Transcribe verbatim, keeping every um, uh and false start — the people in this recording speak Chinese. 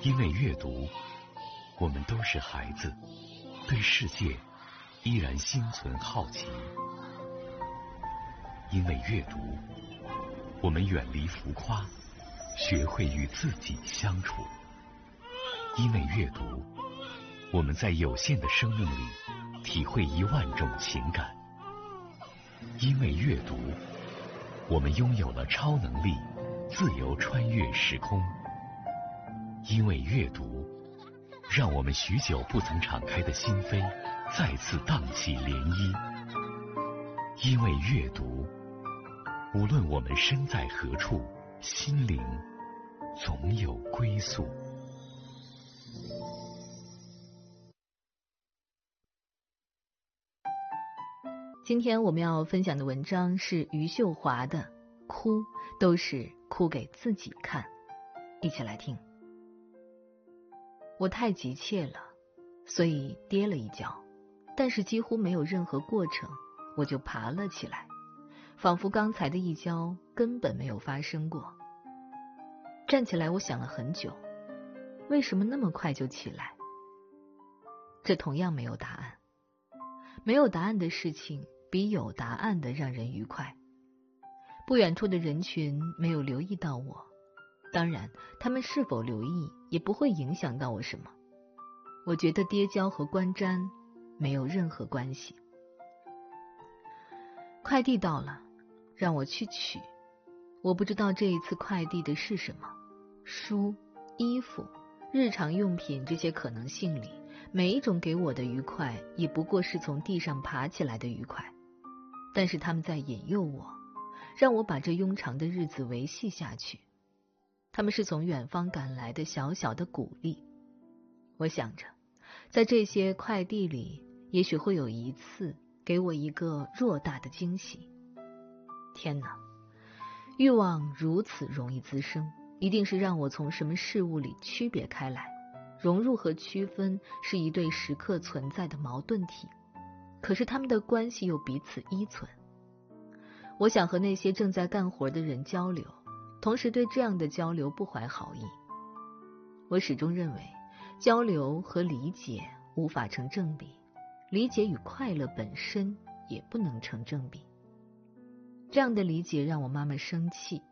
因为阅读，我们都是孩子，对世界依然心存好奇。因为阅读，我们远离浮夸，学会与自己相处。因为阅读，我们在有限的生命里体会一万种情感。因为阅读，我们拥有了超能力，自由穿越时空。因为阅读，让我们许久不曾敞开的心扉再次荡起涟漪。因为阅读，无论我们身在何处，心灵总有归宿。 今天我们要分享的文章是余秀华的《哭都是哭给自己看》，一起来听。我太急切了，所以跌了一跤，但是几乎没有任何过程，我就爬了起来，仿佛刚才的一跤根本没有发生过。站起来，我想了很久，为什么那么快就起来？这同样没有答案。没有答案的事情比有答案的让人愉快。不远处的人群没有留意到我，当然他们是否留意也不会影响到我什么。我觉得跌跤和观瞻没有任何关系。快递到了，让我去取。我不知道这一次快递的是什么，书、衣服、日常用品，这些可能性里，每一种给我的愉快也不过是从地上爬起来的愉快，但是他们在引诱我，让我把这庸长的日子维系下去。他们是从远方赶来的小小的鼓励。我想着，在这些快递里，也许会有一次给我一个偌大的惊喜。天哪，欲望如此容易滋生，一定是让我从什么事物里区别开来。融入和区分是一对时刻存在的矛盾体，可是他们的关系又彼此依存。我想和那些正在干活的人交流，同时对这样的交流不怀好意。我始终认为，交流和理解无法成正比，理解与快乐本身也不能成正比。这样的理解让我妈妈生气，